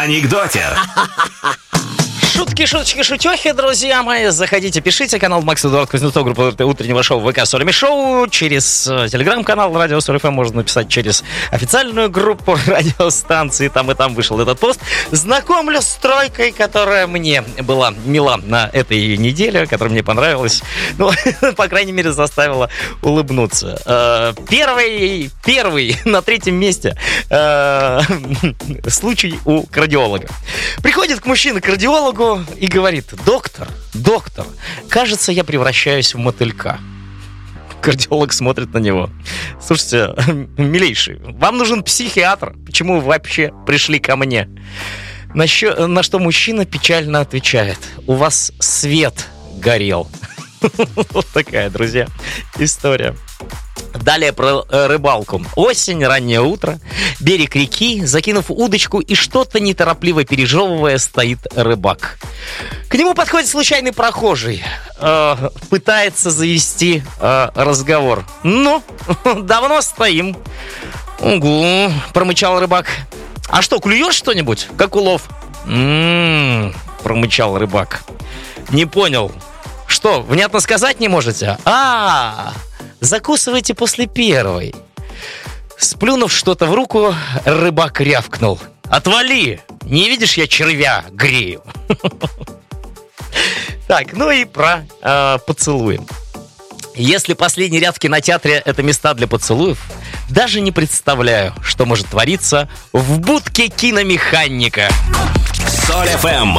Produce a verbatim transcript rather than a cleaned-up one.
Анекдотер. Шутки, шуточки, шутехи, друзья мои. Заходите, пишите. Канал Макс Эдуард Кузнецов, группа утреннего шоу ВК Солями Шоу. Через э, телеграм-канал Радио Соль эф эм можно написать, через официальную группу радиостанции. Там и там вышел этот пост. Знакомлю с тройкой, которая мне была мила на этой неделе, которая мне понравилась. Ну, по крайней мере, заставила улыбнуться. Э, первый, первый на третьем месте э, случай у кардиолога. Приходит к мужчине к кардиологу и говорит: доктор, доктор, кажется, я превращаюсь в мотылька. Кардиолог смотрит на него. Слушайте, милейший, вам нужен психиатр. Почему вы вообще пришли ко мне? На, що, на что мужчина печально отвечает: у вас свет горел. Вот такая, друзья, история. Далее про э, рыбалку. Осень, раннее утро, берег реки, закинув удочку и что-то неторопливо пережевывая, стоит рыбак. К нему подходит случайный прохожий, э, пытается завести э, разговор. Ну, давно стоим. Угу, промычал рыбак. А что, клюешь что-нибудь? Как улов? М-м-м, промычал рыбак. Не понял. Что, внятно сказать не можете? А, закусывайте после первой. Сплюнув что-то в руку, рыбак рявкнул: отвали! Не видишь, я червя грею. Так, ну и про э, поцелуи. Если последний ряд в кинотеатре — это места для поцелуев, даже не представляю, что может твориться в будке киномеханика. Соль эф эм.